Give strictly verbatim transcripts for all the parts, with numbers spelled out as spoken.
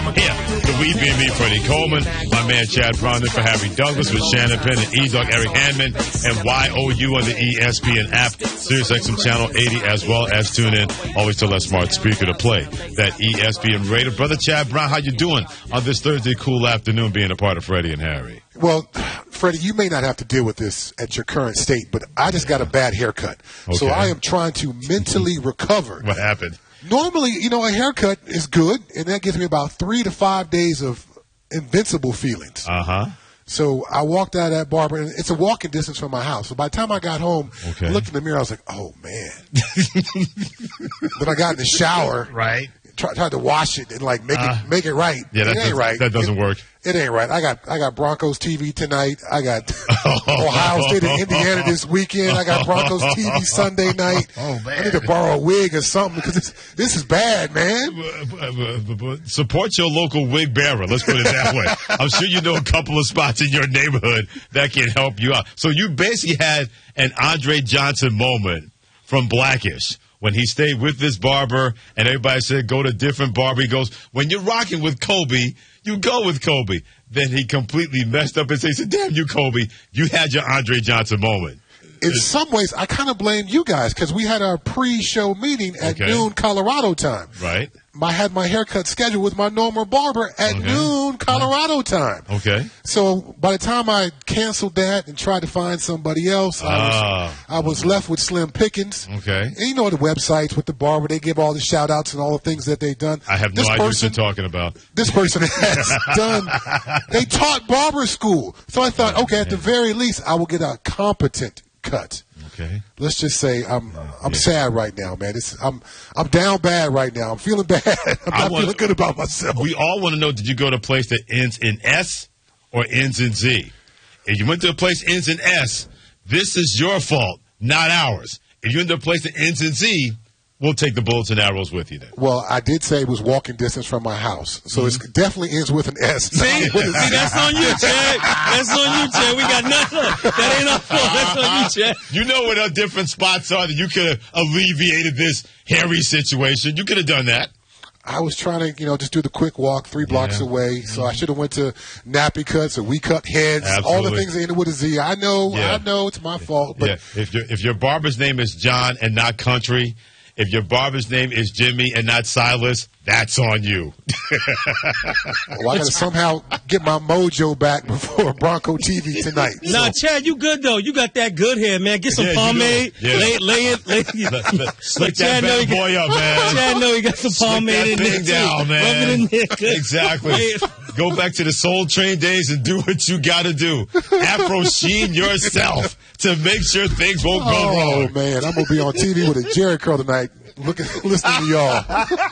Here, the We Be Me, Freddie Coleman, my man Chad Brown, for Harry Douglas with Shannon Penn and E-Dog Eric Handman, and Y O U on the E S P N app, Sirius X M Channel eighty, as well as tune in. Always tell that smart speaker to play that E S P N radio. Brother Chad Brown, how you doing on this Thursday cool afternoon being a part of Freddie and Harry? Well, Freddie, you may not have to deal with this at your current state, but I just got a bad haircut. Okay. So I am trying to mentally recover. What happened? Normally, you know, a haircut is good, and that gives me about three to five days of invincible feelings. Uh-huh. So I walked out of that barber, and it's a walking distance from my house. So by the time I got home, Okay. I looked in the mirror, I was like, oh, man. Then I got in the shower. Right. Tried, tried to wash it and, like, make Uh, it make it right. Yeah, that, it ain't does, right. that doesn't it, work. It ain't right. I got I got Broncos T V tonight. I got Ohio State and Indiana this weekend. I got Broncos T V Sunday night. Oh, man. I need to borrow a wig or something because this, this is bad, man. Support your local wig bearer. Let's put it that way. I'm sure you know a couple of spots in your neighborhood that can help you out. So you basically had an Andre Johnson moment from Blackish when he stayed with this barber and everybody said go to different barber. He goes, when you're rocking with Kobe, you go with Kobe. Then he completely messed up and said, damn you, Kobe. You had your Andre Johnson moment. In some ways, I kind of blame you guys because we had our pre-show meeting at Okay. noon Colorado time. Right. I had my haircut scheduled with my normal barber at Okay. noon Colorado time. Okay. So by the time I canceled that and tried to find somebody else, I was, Ah. I was left with slim pickings. Okay. And you know the websites with the barber, they give all the shout-outs and all the things that they've done. I have no this idea person, what you're talking about. This person has done, they taught barber school. So I thought, okay, at the very least, I will get a competent cut. Okay. Let's just say I'm I'm Yeah. sad right now, man. It's, I'm I'm down bad right now. I'm feeling bad. I'm I not wanna- feeling good about myself. We all want to know, did you go to a place that ends in S or ends in Z? If you went to a place that ends in S, this is your fault, not ours. If you went to a place that ends in Z, we'll take the bullets and arrows with you then. Well, I did say it was walking distance from my house, so Mm-hmm. it definitely ends with an S. See, see, that's on you, Chad. That's on you, Chad. We got nothing. That ain't our fault. That's on you, Chad. You know what our different spots are that you could have alleviated this hairy situation. You could have done that. I was trying to, you know, just do the quick walk three blocks Yeah. away. So I should have went to nappy cuts or we cut heads. All Absolutely. the things that ended with a Z. I know, Yeah. I know it's my fault, but Yeah. If your if your barber's name is John and not Country, if your barber's name is Jimmy and not Silas, that's on you. well, I got to somehow get my mojo back before Bronco T V tonight. Nah, So- Chad, you good though. You got that good hair, man. Get some Yeah, you pomade. do. Yeah. Lay, lay it. Lay it. Let- let- Slick Chad that know bad he boy up, man. Chad know he got some Slick pomade that in there thing too. down, man. Rub it in there. Good. Exactly. Lay it. Go back to the Soul Train days and do what you got to do. Afro sheen yourself to make sure things won't go Oh wrong. man, I'm gonna be on T V with a Jerry curl tonight. Looking, listening to y'all.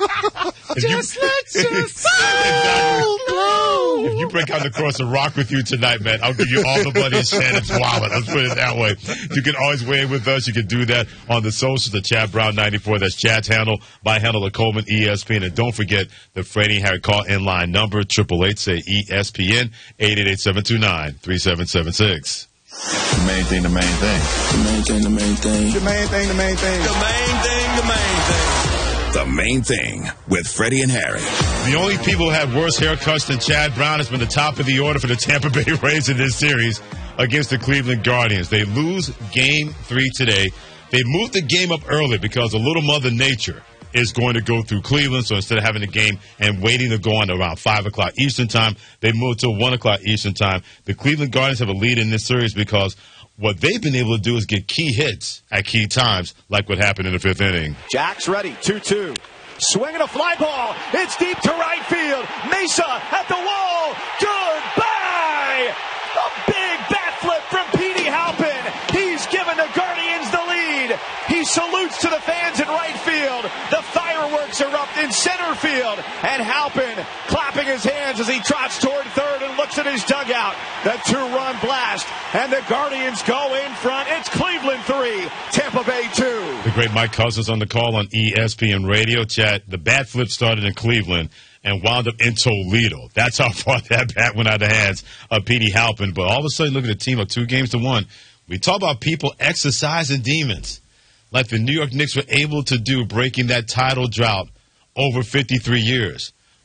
Just let your soul glow. If you break out across the rock with you tonight, man, I'll give you all the money in Shannon's wallet. Let's put it that way. You can always weigh in with us. You can do that on the socials, the Chad Brown ninety-four. That's Chad's handle. My handle, the Coleman E S P N. And don't forget the Freddie and Harry call in line number, eight eight eight, say E S P N, eight eight eight, seven two nine, three seven seven six. The main thing, the main thing. The main thing, the main thing. The main thing, the main thing. The main thing, the main thing. The Main Thing with Freddie and Harry. The only people who had worse haircuts than Chad Brown has been the top of the order for the Tampa Bay Rays in this series against the Cleveland Guardians. They lose game three today. They moved the game up early because a little Mother Nature is going to go through Cleveland. So instead of having the game and waiting to go on around five o'clock Eastern time, they moved to one o'clock Eastern time. The Cleveland Guardians have a lead in this series because what they've been able to do is get key hits at key times, like what happened in the fifth inning. Jack's ready, two two. Swinging a fly ball. It's deep to right field. Mesa at the wall. Goodbye! A big bat flip from Petey Halpin. He's given the Guardians the lead. He salutes to the fans in right field. The fireworks erupt in center field. And Halpin clapping his hands as he trots toward third and looks at his dugout. The two-run blast. And the Guardians go in front. It's Cleveland three, Tampa Bay two. The great Mike Cousins on the call on E S P N Radio. Chat, the bat flip started in Cleveland and wound up in Toledo. That's how far that bat went out of the hands of Petey Halpin. But all of a sudden, look at the team up two games to one. We talk about people exercising demons like the New York Knicks were able to do, breaking that title drought over fifty-three years.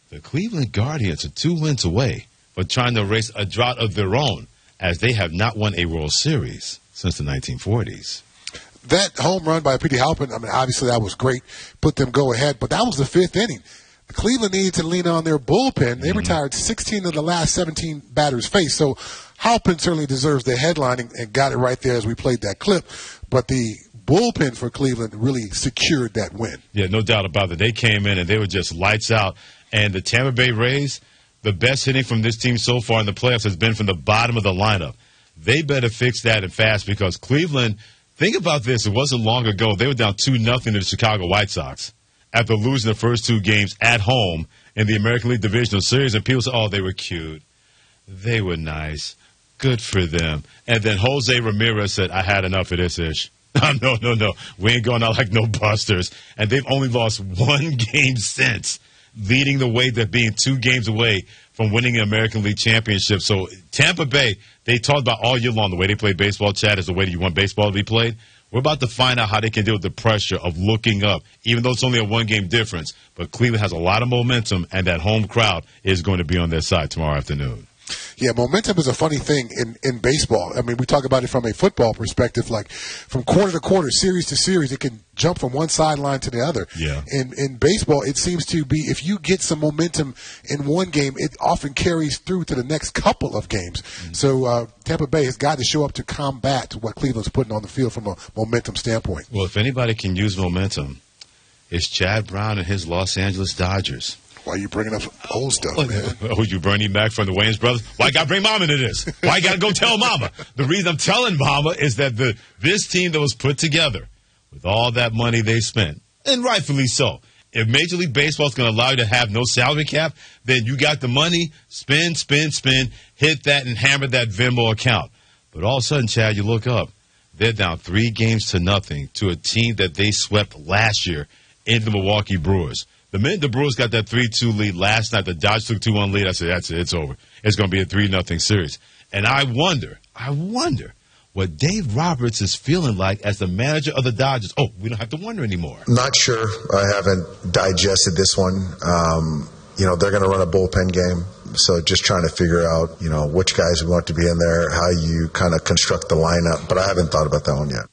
the Cleveland Guardians are two wins away from trying to erase a drought of their own, as they have not won a World Series since the nineteen forties. That home run by Petey Halpin, I mean, obviously that was great, put them go ahead, but that was the fifth inning. Cleveland needed to lean on their bullpen. They mm-hmm. retired sixteen of the last seventeen batters faced, so Halpin certainly deserves the headlining and got it right there as we played that clip, but the bullpen for Cleveland really secured that win. Yeah, no doubt about it. They came in and they were just lights out, and the Tampa Bay Rays, the best hitting from this team so far in the playoffs has been from the bottom of the lineup. They better fix that and fast, because Cleveland, think about this, it wasn't long ago, they were down two nothing to the Chicago White Sox after losing the first two games at home in the American League Divisional Series, and people said, oh, they were cute. They were nice. Good for them. And then Jose Ramirez said, I had enough of this ish. no, no, no. We ain't going out like no busters. And they've only lost one game since, leading the way to being two games away from winning an American League Championship. So Tampa Bay, they talked about all year long the way they play baseball, Chad, is the way that you want baseball to be played. We're about to find out how they can deal with the pressure of looking up, even though it's only a one-game difference. But Cleveland has a lot of momentum, and that home crowd is going to be on their side tomorrow afternoon. Yeah, momentum is a funny thing in, in baseball. I mean, we talk about it from a football perspective. Like, from quarter to quarter, series to series, it can jump from one sideline to the other. Yeah. In, in baseball, it seems to be, if you get some momentum in one game, it often carries through to the next couple of games. Mm-hmm. So uh, Tampa Bay has got to show up to combat what Cleveland's putting on the field from a momentum standpoint. Well, if anybody can use momentum, it's Chad Brown and his Los Angeles Dodgers. Why are you bringing up old stuff, man? Oh, you Bernie Mac from the Wayans brothers? Why I got to bring Mama into this? Why I got to go tell Mama? The reason I'm telling Mama is that the this team that was put together with all that money they spent, and rightfully so, if Major League Baseball is going to allow you to have no salary cap, then you got the money, spin, spin, spin, hit that and hammer that Venmo account. But all of a sudden, Chad, you look up, they're down three games to nothing to a team that they swept last year in the Milwaukee Brewers. The minute the Brewers got that three two lead last night, the Dodgers took two one lead, I said, that's it, it's over. It's going to be a three nothing series. And I wonder, I wonder what Dave Roberts is feeling like as the manager of the Dodgers. Oh, we don't have to wonder anymore. Not sure. I haven't digested this one. Um, you know, they're going to run a bullpen game. So just trying to figure out, you know, which guys we want to be in there, how you kind of construct the lineup. But I haven't thought about that one yet.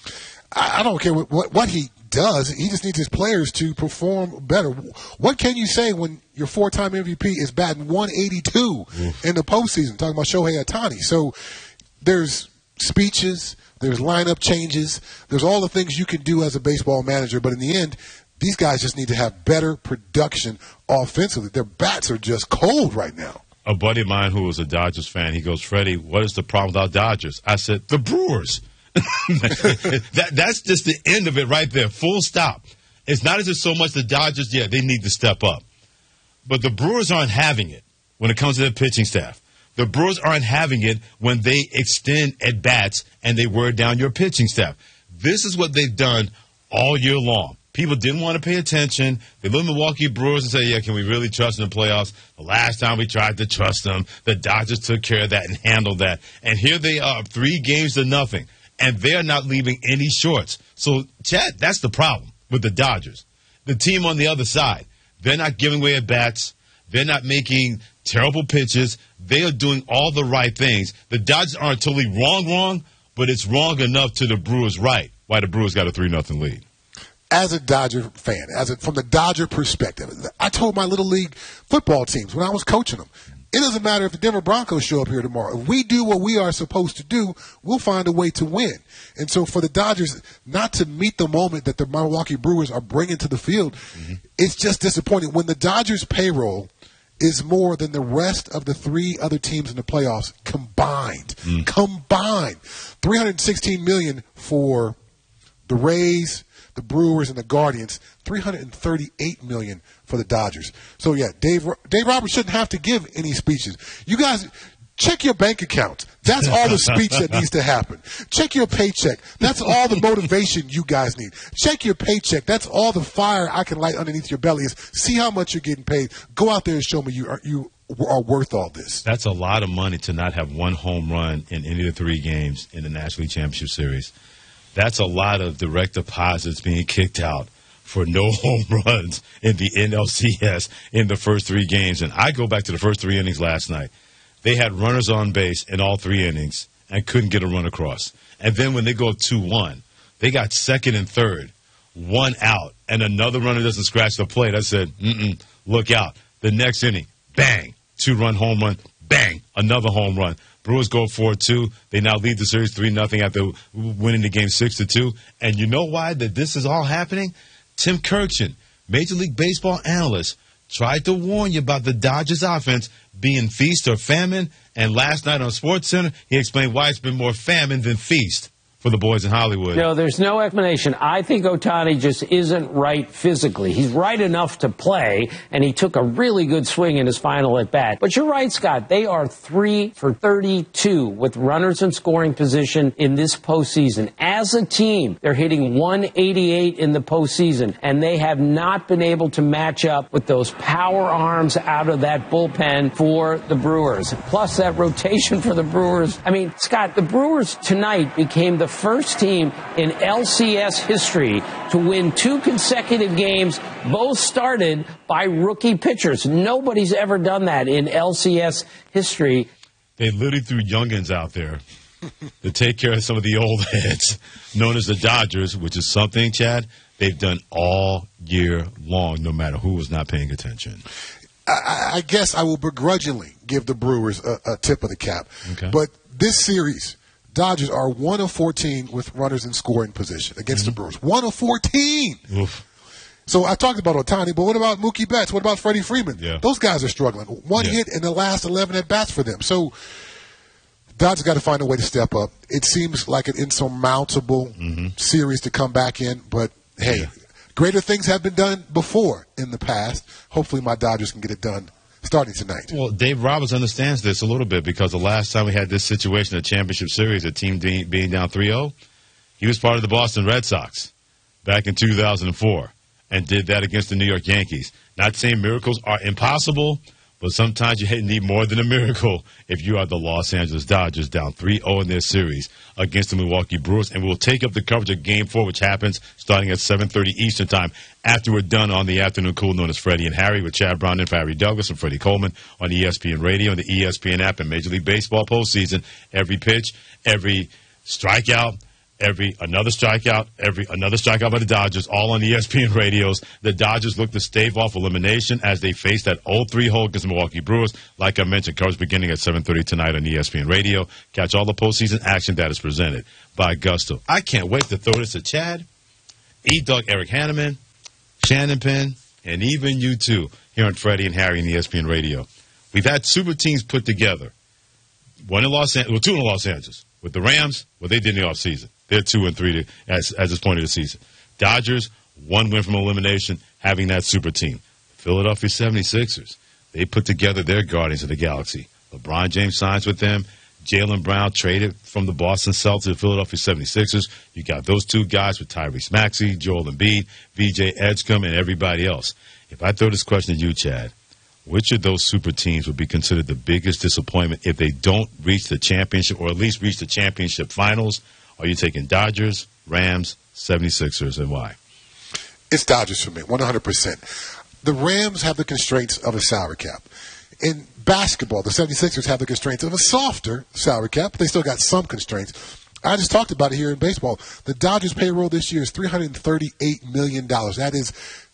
I don't care what, what, what he does. He just needs his players to perform better. What can you say when your four-time M V P is batting one eighty-two Oof. in the postseason, talking about Shohei Ohtani? So there's speeches, there's lineup changes, there's all the things you can do as a baseball manager, but in the end, these guys just need to have better production offensively. Their bats are just cold right now. A buddy of mine who was a Dodgers fan, he goes, Freddie, what is the problem with our Dodgers? I said, the Brewers. that, that's just the end of it right there. Full stop. It's not as if so much the Dodgers, yeah, they need to step up. But the Brewers aren't having it when it comes to their pitching staff. The Brewers aren't having it when they extend at bats and they wear down your pitching staff. This is what they've done all year long. People didn't want to pay attention. They look at Milwaukee Brewers and say, yeah, can we really trust them in the playoffs? The last time we tried to trust them, the Dodgers took care of that and handled that. And here they are, three games to nothing. And they're not leaving any shorts. So, Chad, that's the problem with the Dodgers. The team on the other side, they're not giving away at bats. They're not making terrible pitches. They are doing all the right things. The Dodgers aren't totally wrong, wrong, but it's wrong enough to the Brewers' right, why the Brewers got a three nothing lead. As a Dodger fan, as a, from the Dodger perspective, I told my little league football teams when I was coaching them, it doesn't matter if the Denver Broncos show up here tomorrow. If we do what we are supposed to do, we'll find a way to win. And so for the Dodgers not to meet the moment that the Milwaukee Brewers are bringing to the field, mm-hmm. it's just disappointing. When the Dodgers' payroll is more than the rest of the three other teams in the playoffs combined, mm. combined, three hundred sixteen million dollars for the Rays, the Brewers, and the Guardians, three hundred thirty-eight million dollars for the Dodgers. So, yeah, Dave Dave Roberts shouldn't have to give any speeches. You guys, check your bank account. That's all the speech that needs to happen. Check your paycheck. That's all the motivation you guys need. Check your paycheck. That's all the fire I can light underneath your belly is see how much you're getting paid. Go out there and show me you are, you are worth all this. That's a lot of money to not have one home run in any of the three games in the National League Championship Series. That's a lot of direct deposits being kicked out for no home runs in the N L C S in the first three games. And I go back to the first three innings last night. They had runners on base in all three innings and couldn't get a run across. And then when they go two one, they got second and third, one out, and another runner doesn't scratch the plate. I said, mm-mm, look out. The next inning, bang, two-run home run, bang, another home run. Brewers go four two. They now lead the series three nothing after winning the game six to two. And you know why that this is all happening? Tim Kirkshin, Major League Baseball analyst, tried to warn you about the Dodgers offense being feast or famine. And last night on SportsCenter, he explained why it's been more famine than feast for the boys in Hollywood. No, there's no explanation. I think Ohtani just isn't right physically. He's right enough to play, and he took a really good swing in his final at bat. But you're right, Scott. They are three for thirty-two with runners in scoring position in this postseason. As a team, they're hitting one eighty-eight in the postseason, and they have not been able to match up with those power arms out of that bullpen for the Brewers. Plus, that rotation for the Brewers. I mean, Scott, the Brewers tonight became the first team in L C S history to win two consecutive games, both started by rookie pitchers. Nobody's ever done that in L C S history. They literally threw youngins out there to take care of some of the old heads, known as the Dodgers, which is something, Chad, they've done all year long, no matter who was not paying attention. I, I guess I will begrudgingly give the Brewers a, a tip of the cap. Okay. But this series, Dodgers are one of fourteen with runners in scoring position against mm-hmm. the Brewers. one of fourteen. Oof. So I talked about Ohtani, but what about Mookie Betts? What about Freddie Freeman? Yeah. Those guys are struggling. One yeah. hit in the last eleven at-bats for them. So Dodgers got to find a way to step up. It seems like an insurmountable mm-hmm. series to come back in, but hey, yeah. greater things have been done before in the past. Hopefully my Dodgers can get it done starting tonight. Well, Dave Roberts understands this a little bit because the last time we had this situation, the championship series, a team de- being down three oh, he was part of the Boston Red Sox back in two thousand four and did that against the New York Yankees. Not saying miracles are impossible, but sometimes you need more than a miracle if you are the Los Angeles Dodgers down three oh in their series against the Milwaukee Brewers. And we'll take up the coverage of Game four, which happens starting at seven thirty Eastern Time after we're done on the afternoon cool known as Freddie and Harry with Chad Brown and Harry Douglas and Freddie Coleman on E S P N Radio and the E S P N app and Major League Baseball postseason. Every pitch, every strikeout, every another strikeout, every another strikeout by the Dodgers, all on E S P N radios. The Dodgers look to stave off elimination as they face that oh three hole against the Milwaukee Brewers. Like I mentioned, coverage beginning at seven thirty tonight on E S P N Radio. Catch all the postseason action that is presented by Gusto. I can't wait to throw this to Chad, E-Dog, Eric Hanneman, Shannon Penn, and even you two here on Freddie and Harry and E S P N Radio. We've had super teams put together. One in Los Angeles, well, two in Los Angeles. With the Rams, what they did in the offseason. They're two and three to, as, as this point of the season. Dodgers, one win from elimination, having that super team. Philadelphia seventy-sixers, they put together their Guardians of the Galaxy. LeBron James signs with them. Jaylen Brown traded from the Boston Celtics to the Philadelphia seventy-sixers. You got those two guys with Tyrese Maxey, Joel Embiid, V J Edgecombe, and everybody else. If I throw this question to you, Chad, which of those super teams would be considered the biggest disappointment if they don't reach the championship or at least reach the championship finals? Are you taking Dodgers, Rams, seventy-sixers, and why? It's Dodgers for me, one hundred percent. The Rams have the constraints of a salary cap. In basketball, the seventy-sixers have the constraints of a softer salary cap, but they still got some constraints. I just talked about it here in baseball. The Dodgers' payroll this year is three hundred thirty-eight million dollars. That is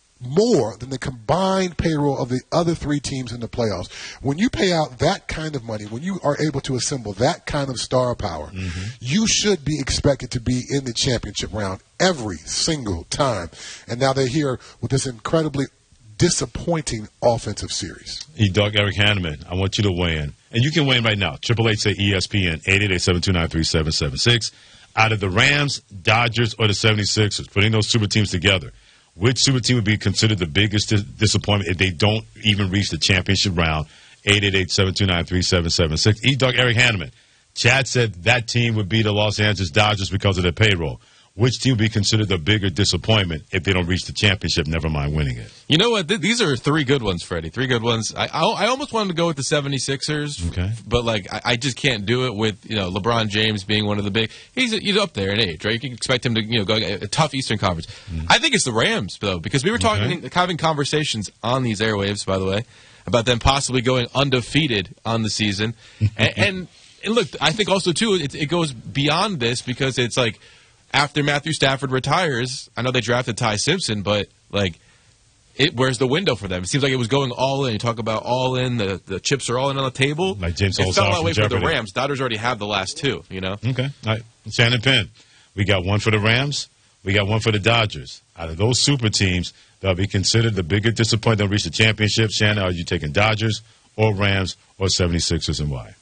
more than the combined payroll of the other three teams in the playoffs. When you pay out that kind of money, when you are able to assemble that kind of star power, mm-hmm. you should be expected to be in the championship round every single time. And now they're here with this incredibly disappointing offensive series. E-Dog, Eric Hanneman, I want you to weigh in. And you can weigh in right now. Triple H say E S P N, eight eight eight, seven two nine, three seven seven six. Out of the Rams, Dodgers, or the seventy-sixers, putting those super teams together, which super team would be considered the biggest dis- disappointment if they don't even reach the championship round? eight eight eight, seven two nine, three seven seven six. E-Dog, Eric Hanneman. Chad said that team would be the Los Angeles Dodgers because of their payroll. which team would be considered the bigger disappointment if they don't reach the championship, never mind winning it? You know what? Th- these are three good ones, Freddie. Three good ones. I I, I almost wanted to go with the seventy-sixers, Okay. but like I, I just can't do it with you know LeBron James being one of the big. He's he's up there in age, right? You can expect him to you know go a tough Eastern Conference. Mm. I think it's the Rams though, because we were talking okay. having conversations on these airwaves, by the way, about them possibly going undefeated on the season, and, and, and look, I think also too it, it goes beyond this because it's like. After Matthew Stafford retires, I know they drafted Ty Simpson, but like, it where's the window for them? It seems like it was going all in. You talk about all in, the, the chips are all in on the table. Like James It Olsen fell that way for Jeopardy. the Rams. Dodgers already have the last two, you know? Okay. All right. Shannon Penn. We got one for the Rams. We got one for the Dodgers. Out of those super teams, they'll be considered the bigger disappointment. They'll reach the championship. Shannon, are you taking Dodgers or Rams or seventy-sixers and why?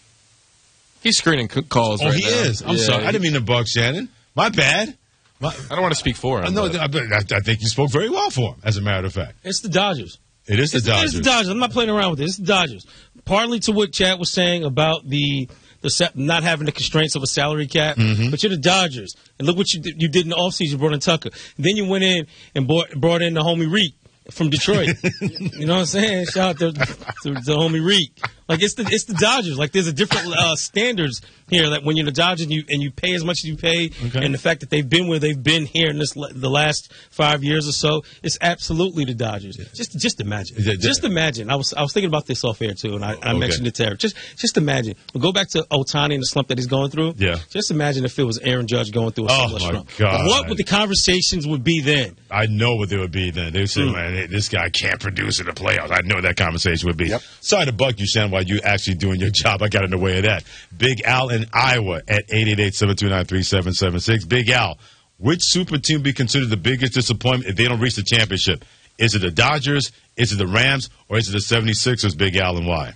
He's screening c- calls Oh, right he now. is. I'm Yeah, sorry. he- I didn't mean to bug Shannon. My bad. My, I don't want to speak for him. no, but- I, I think you spoke very well for him, as a matter of fact. It's the Dodgers. It is the It's, Dodgers. it's the Dodgers. I'm not playing around with it. It's the Dodgers. Partly to what Chad was saying about the the sa- not having the constraints of a salary cap, Mhm. but you're the Dodgers. And look what you did, you did in the offseason. You brought in Tucker. Then you went in and brought, brought in the homie Reek from Detroit. You know what I'm saying? Shout out to, to, to homie Reek. Like it's the it's the Dodgers. Like there's a different uh, standards here. Like when you're the Dodgers and you and you pay as much as you pay, Okay. and the fact that they've been where they've been here in this the last five years or so, it's absolutely the Dodgers. Just just imagine. Yeah, yeah. Just imagine. I was I was thinking about this off air too, and I, I Okay. mentioned it to Eric. Just just imagine. We'll go back to Ohtani and the slump that he's going through. Yeah. Just imagine if it was Aaron Judge going through a Oh, similar my slump. God. What would the conversations would be then? I know what they would be then. They would say, Mm. man, this guy can't produce in the playoffs. I know what that conversation would be. Yep. Sorry to bug you, Shannon, while you actually doing your job. I got in the way of that. Big Al in Iowa at eight eight eight, seven two nine, three seven seven six. Big Al, which super team would be considered the biggest disappointment if they don't reach the championship? Is it the Dodgers, is it the Rams, or is it the seventy-sixers, Big Al, and why?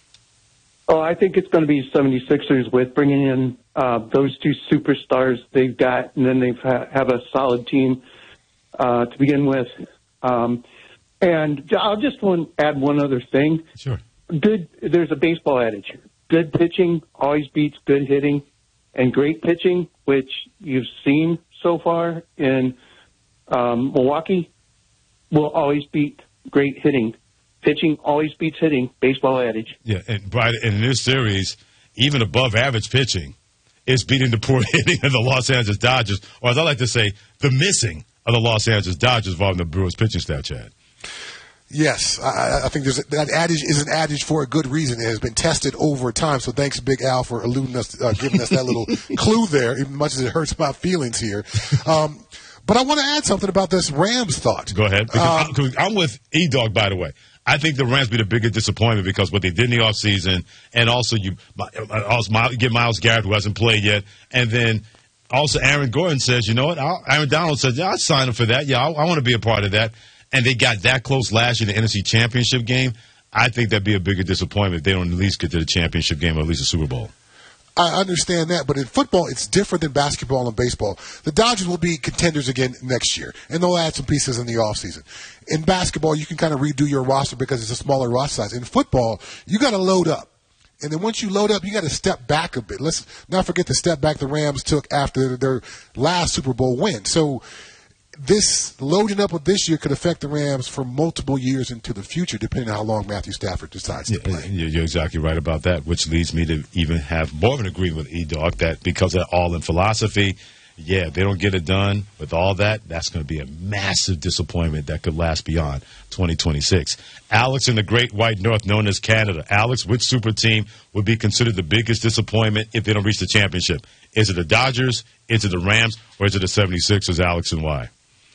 Oh, I think it's going to be seventy-sixers with bringing in uh, those two superstars they've got, and then they ha- have a solid team uh, to begin with. Um, and I'll just one, add one other thing. Sure. Good. There's a baseball adage: good pitching always beats good hitting, and great pitching, which you've seen so far in um, Milwaukee, will always beat great hitting. Pitching always beats hitting. Baseball adage. Yeah, and Brian, in this series, even above average pitching is beating the poor hitting of the Los Angeles Dodgers, or as I like to say, the missing of the Los Angeles Dodgers involving the Brewers pitching staff, Chad. Yes, I, I think there's a, that adage is an adage for a good reason. It has been tested over time. So thanks, Big Al, for alluding us, uh, giving us that little clue there, even much as it hurts my feelings here. Um, but I want to add something about this Rams thought. Go ahead. Because Um, I'm, 'cause I'm with E-Dog, by the way. I think the Rams be the bigger disappointment because what they did in the offseason, and also you also get Myles Garrett, who hasn't played yet, and then also Aaron Gordon says, you know what, I'll, Aaron Donald says, yeah, I'll sign him for that. Yeah, I, I want to be a part of that. And they got that close last year in the N F C Championship game. I think that'd be a bigger disappointment if they don't at least get to the championship game or at least a Super Bowl. I understand that, but in football, it's different than basketball and baseball. The Dodgers will be contenders again next year, and they'll add some pieces in the offseason. In basketball, you can kind of redo your roster because it's a smaller roster size. In football, you got to load up. And then once you load up, you got to step back a bit. Let's not forget the step back the Rams took after their last Super Bowl win. So this loading up of this year could affect the Rams for multiple years into the future, depending on how long Matthew Stafford decides to play. Yeah, you're exactly right about that, which leads me to even have more of an agreement with E-Dog that because of all-in philosophy, yeah, if they don't get it done with all that, that's going to be a massive disappointment that could last beyond twenty twenty-six. Alex in the Great White North, known as Canada. Alex, which super team would be considered the biggest disappointment if they don't reach the championship? Is it the Dodgers, is it the Rams, or is it the seventy-sixers, Alex, and why?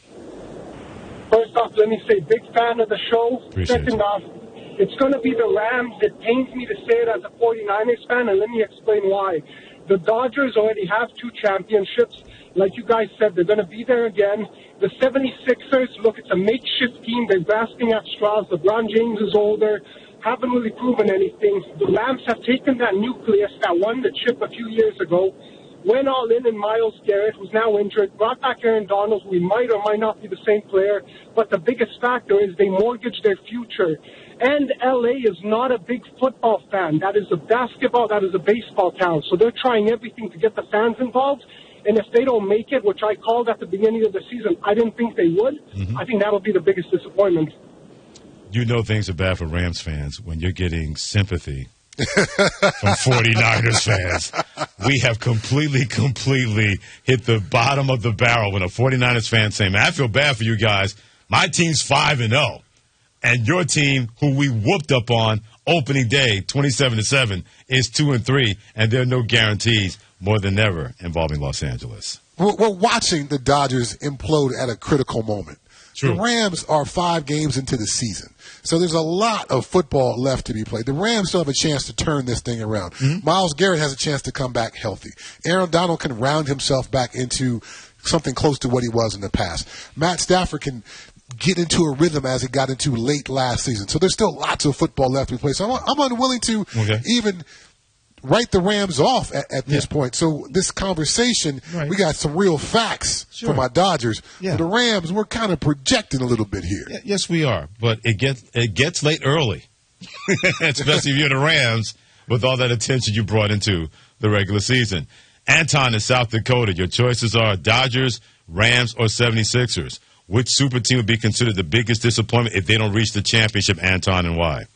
First off, let me say, big fan of the show. Appreciate Second it. off, it's going to be the Rams. It pains me to say it as a forty-niners fan, and let me explain why. The Dodgers already have two championships. Like you guys said, they're going to be there again. The seventy-sixers, look, it's a makeshift team. They're grasping at straws. LeBron James is older. Haven't really proven anything. The Rams have taken that nucleus that won the chip a few years ago, went all in in Myles Garrett, who's now injured, brought back Aaron Donald, who might or might not be the same player, but the biggest factor is they mortgage their future. And L A is not a big football fan. That is a basketball, that is a baseball town. So they're trying everything to get the fans involved. And if they don't make it, which I called at the beginning of the season, I didn't think they would. Mm-hmm. I think that'll be the biggest disappointment. You know things are bad for Rams fans when you're getting sympathy from 49ers fans. We have completely, completely hit the bottom of the barrel when a 49ers fan saying, man, I feel bad for you guys. My team's five and oh. And your team, who we whooped up on opening day, twenty-seven to seven, is two and three, and there are no guarantees more than ever involving Los Angeles. We're, we're watching the Dodgers implode at a critical moment. True. The Rams are five games into the season, so there's a lot of football left to be played. The Rams still have a chance to turn this thing around. Mm-hmm. Myles Garrett has a chance to come back healthy. Aaron Donald can round himself back into something close to what he was in the past. Matt Stafford can get into a rhythm as he got into late last season. So there's still lots of football left to be played. So I'm, I'm unwilling to okay. even write the Rams off at, at this yeah. point. So this conversation, right. we got some real facts sure. from our Dodgers. Yeah. For the Rams, we're kind of projecting a little bit here. Yeah, yes, we are. But it gets it gets late early, especially if you're the Rams with all that attention you brought into the regular season. Anton in South Dakota, your choices are Dodgers, Rams, or seventy-sixers. Which super team would be considered the biggest disappointment if they don't reach the championship, Anton, and why?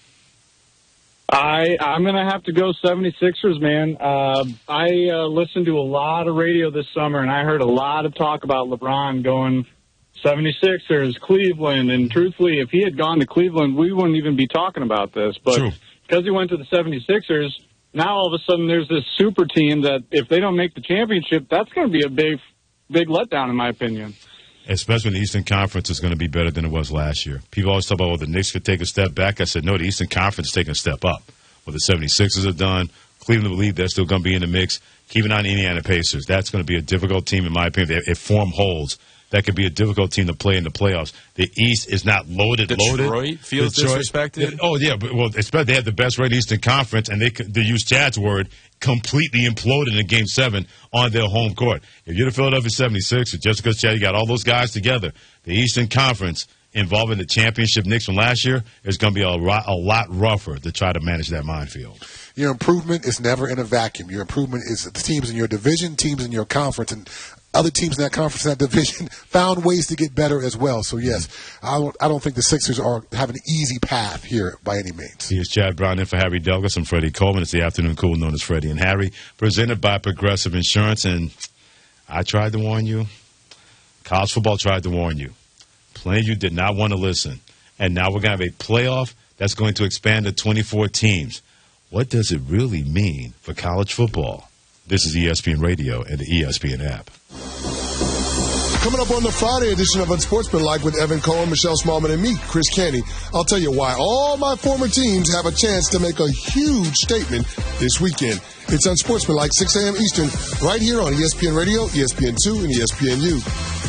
I, I'm going to have to go seventy-sixers, man. Uh, I uh, listened to a lot of radio this summer, and I heard a lot of talk about LeBron going seventy-sixers, Cleveland, and truthfully, if he had gone to Cleveland, we wouldn't even be talking about this. But True. because he went to the seventy-sixers, now all of a sudden there's this super team that if they don't make the championship, that's going to be a big, big letdown, in my opinion. Especially when the Eastern Conference is going to be better than it was last year. People always talk about, well, the Knicks could take a step back. I said, no, the Eastern Conference is taking a step up. What the seventy-sixers have done, Cleveland believe they're still going to be in the mix. Keep an eye on the Indiana Pacers. That's going to be a difficult team, in my opinion. If form holds, that could be a difficult team to play in the playoffs. The East is not loaded, Detroit loaded. Detroit feels disrespected. Oh, yeah. But, well, especially they have the best rated Eastern Conference, and they, they use Chad's word, completely imploded in Game seven on their home court. If you're the Philadelphia seventy-sixers, just because, Chad, you got all those guys together, the Eastern Conference involving the championship Knicks from last year is going to be a, a lot rougher to try to manage that minefield. Your improvement is never in a vacuum. Your improvement is the teams in your division, teams in your conference, and other teams in that conference, in that division, found ways to get better as well. So, yes, I don't, I don't think the Sixers are have an easy path here by any means. He is Chad Brown in for Harry Douglas and Freddie Coleman. It's the Afternoon Cool known as Freddie and Harry, presented by Progressive Insurance. And I tried to warn you. College football tried to warn you. Plenty of you did not want to listen. And now we're going to have a playoff that's going to expand to twenty-four teams. What does it really mean for college football? This is E S P N Radio and the E S P N app. Coming up on the Friday edition of Unsportsmanlike with Evan Cohen, Michelle Smallman, and me, Chris Canty, I'll tell you why all my former teams have a chance to make a huge statement this weekend. It's Unsportsmanlike, six a.m. Eastern, right here on E S P N Radio, E S P N two, and E S P N U.